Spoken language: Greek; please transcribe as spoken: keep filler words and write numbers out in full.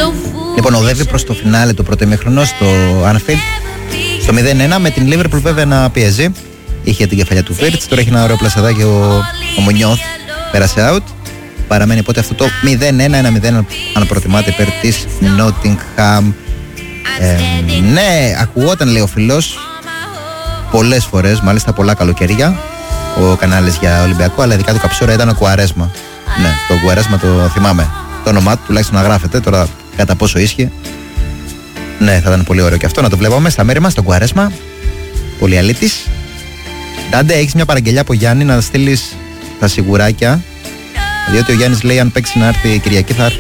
Λοιπόν, οδεύει προς το φινάλε το πρώτο ημίχρονο στο Anfield, στο μηδέν ένα, με την Liverpool βέβαια να πιέζει. Είχε την κεφαλιά του Βίρτς, τώρα έχει ένα ωραίο πλασαδάκι ο, ο Μουνιώθ, πέρασε out. Παραμένει οπότε αυτό το μηδέν ένα, ένα μηδέν αν προτιμάτε, υπέρ της Nottingham. Ε, ναι, ακουγόταν, λέει ο φίλος, πολλές φορές, μάλιστα πολλά καλοκαιρία, ο κανάλης για Ολυμπιακό, αλλά ειδικά το Καψόρα ήταν ο Κουαρέσμα. Ναι, το Κουαρέσμα το θυμάμαι. Το όνομά του τουλάχιστον να γράφεται, τώρα κατά πόσο ίσχυε. Ναι, θα ήταν πολύ ωραίο και αυτό να το βλέπαμε στα μέρη μας, τον Κουαρέσμα. Πολύ αλήτης. Ντάντε, έχεις μια παραγγελιά από Γιάννη να στείλεις τα σιγουράκια, διότι ο Γιάννης λέει αν παίξει να έρθει η Κυριακή θα έρθει.